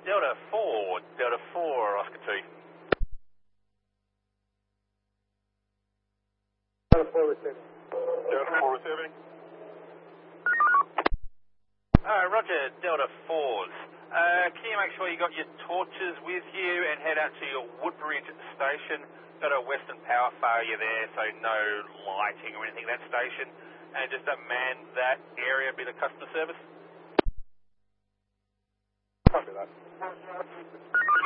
Delta 4, Oscar 2. Delta 4 receiving. Delta 4 receiving. Roger, Delta 4s. Can you make sure you got your torches with you and head out to your Woodbridge station? Got a Western power failure there, so no lighting or anything at that station. And just man that area, a bit of customer service. Copy that.